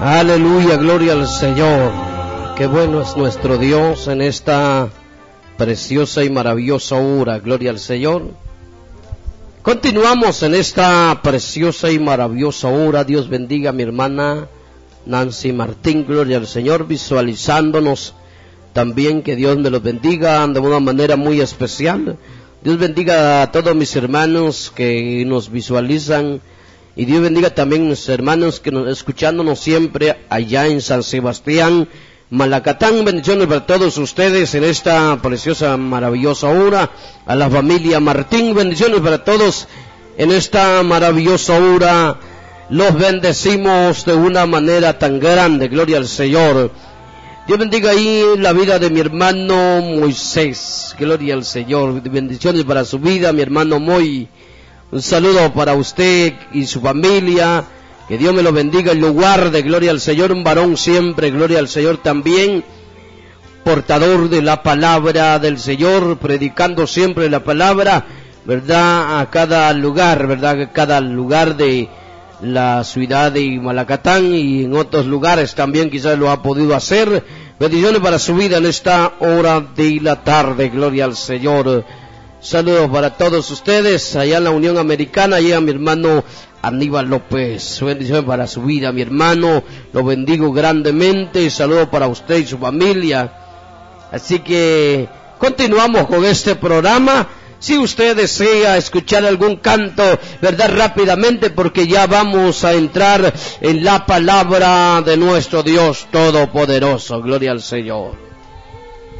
Aleluya, gloria al Señor. Qué bueno es nuestro Dios en esta preciosa y maravillosa hora. Gloria al Señor. Continuamos en esta preciosa y maravillosa hora. Dios bendiga a mi hermana Nancy Martín. Gloria al Señor, visualizándonos también. Que Dios me los bendiga de una manera muy especial. Dios bendiga a todos mis hermanos que nos visualizan. Y Dios bendiga también a nuestros hermanos que nos escuchándonos siempre allá en San Sebastián, Malacatán. Bendiciones para todos ustedes en esta preciosa, maravillosa hora. A la familia Martín, bendiciones para todos en esta maravillosa hora. Los bendecimos de una manera tan grande, gloria al Señor. Dios bendiga ahí la vida de mi hermano Moisés, gloria al Señor. Bendiciones para su vida, mi hermano Moy. Un saludo para usted y su familia, que Dios me lo bendiga y lo guarde, gloria al Señor, un varón siempre, gloria al Señor también, portador de la palabra del Señor, predicando siempre la palabra, verdad, a cada lugar, verdad, a cada lugar de la ciudad de Malacatán y en otros lugares también quizás lo ha podido hacer. Bendiciones para su vida en esta hora de la tarde, gloria al Señor. Saludos para todos ustedes allá en la Unión Americana, allá a mi hermano Aníbal López. Bendiciones para su vida, mi hermano, lo bendigo grandemente. Saludos para usted y su familia. Así que continuamos con este programa. Si usted desea escuchar algún canto, verdad, rápidamente, porque ya vamos a entrar en la palabra de nuestro Dios Todopoderoso. Gloria al Señor.